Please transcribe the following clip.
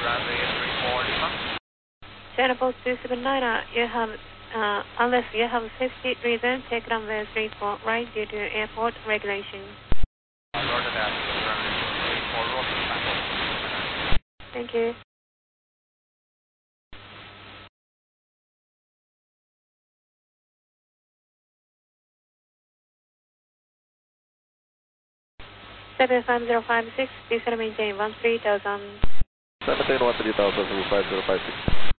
runway 34 Lima. China Post 279, you have, unless you have safety reason, take runway 34 right due to airport regulation. Roger that, runway 34 Roger, China Post 279. Thank you. Seven 5056, please maintain 13,000. 17 13,000, 5056.